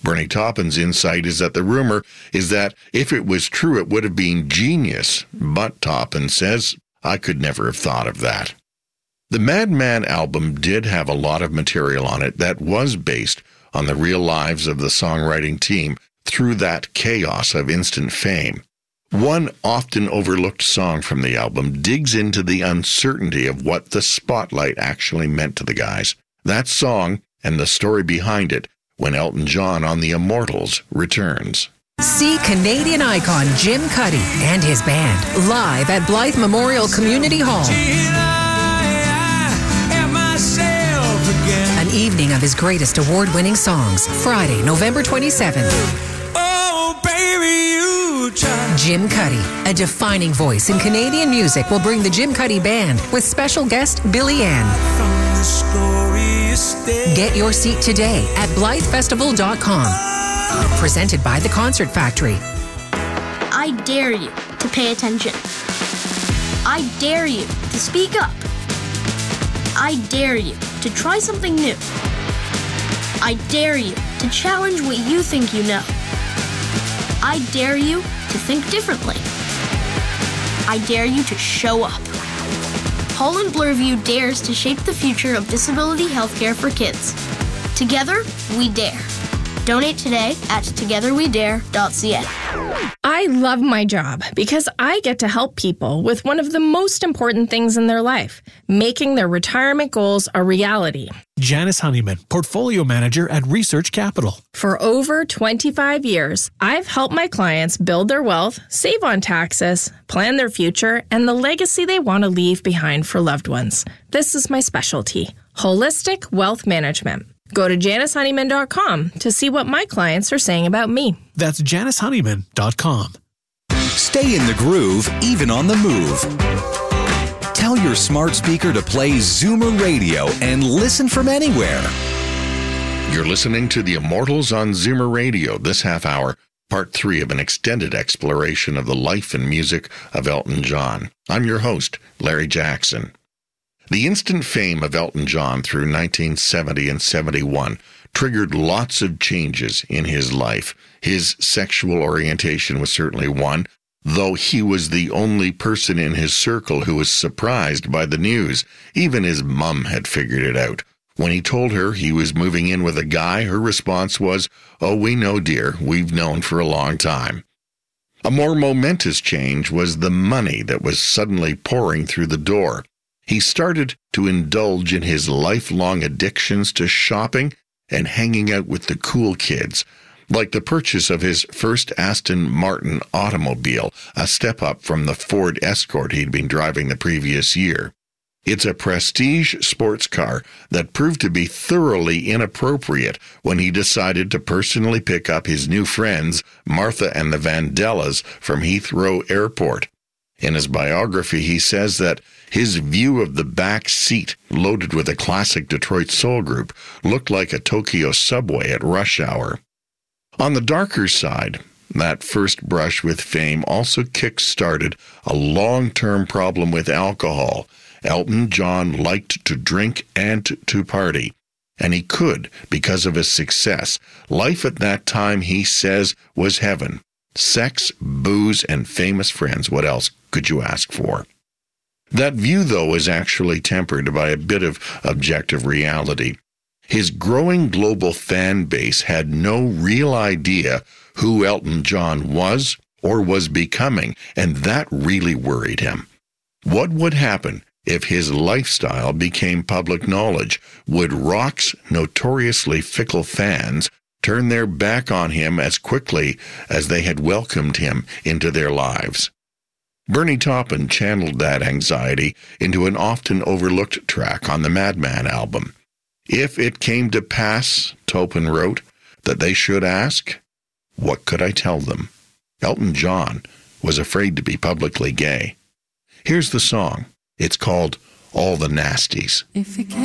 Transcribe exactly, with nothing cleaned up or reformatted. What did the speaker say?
Bernie Taupin's insight is that the rumor is that if it was true, it would have been genius. But Taupin says, I could never have thought of that. The Madman album did have a lot of material on it that was based on the real lives of the songwriting team through that chaos of instant fame. One often overlooked song from the album digs into the uncertainty of what the spotlight actually meant to the guys. That song and the story behind it when Elton John on the Immortals returns. See Canadian icon Jim Cuddy and his band live at Blythe Memorial Community Hall. An evening of his greatest award-winning songs, Friday, November twenty-seventh. Jim Cuddy, a defining voice in Canadian music, will bring the Jim Cuddy Band with special guest Billy Ann. Get your seat today at blythe festival dot com. Presented by the Concert Factory. I dare you to pay attention. I dare you to speak up. I dare you to try something new. I dare you to challenge what you think you know. I dare you to think differently. I dare you to show up. Holland Bloorview dares to shape the future of disability healthcare for kids. Together, we dare. Donate today at together we dare dot c a. I love my job because I get to help people with one of the most important things in their life, making their retirement goals a reality. Janice Honeyman, Portfolio Manager at Research Capital. For over twenty-five years, I've helped my clients build their wealth, save on taxes, plan their future, and the legacy they want to leave behind for loved ones. This is my specialty, holistic wealth management. Go to janice honeyman dot com to see what my clients are saying about me. That's janice honeyman dot com. Stay in the groove, even on the move. Tell your smart speaker to play Zoomer Radio and listen from anywhere. You're listening to The Immortals on Zoomer Radio. This half hour, part three of an extended exploration of the life and music of Elton John. I'm your host, Larry Jackson. The instant fame of Elton John through nineteen seventy and seventy-one triggered lots of changes in his life. His sexual orientation was certainly one, though he was the only person in his circle who was surprised by the news. Even his mum had figured it out. When he told her he was moving in with a guy, her response was, "Oh, we know, dear. We've known for a long time." A more momentous change was the money that was suddenly pouring through the door. He started to indulge in his lifelong addictions to shopping and hanging out with the cool kids, like the purchase of his first Aston Martin automobile, a step up from the Ford Escort he'd been driving the previous year. It's a prestige sports car that proved to be thoroughly inappropriate when he decided to personally pick up his new friends, Martha and the Vandellas, from Heathrow Airport. In his biography, he says that his view of the back seat, loaded with a classic Detroit soul group, looked like a Tokyo subway at rush hour. On the darker side, that first brush with fame also kick-started a long-term problem with alcohol. Elton John liked to drink and to party, and he could because of his success. Life at that time, he says, was heaven. Sex, booze, and famous friends. What else could you ask for? That view, though, is actually tempered by a bit of objective reality. His growing global fan base had no real idea who Elton John was or was becoming, and that really worried him. What would happen if his lifestyle became public knowledge? Would rock's notoriously fickle fans turn their back on him as quickly as they had welcomed him into their lives? Bernie Taupin channeled that anxiety into an often overlooked track on the Madman album. If it came to pass, Taupin wrote, that they should ask, what could I tell them? Elton John was afraid to be publicly gay. Here's the song. It's called All the Nasties. If it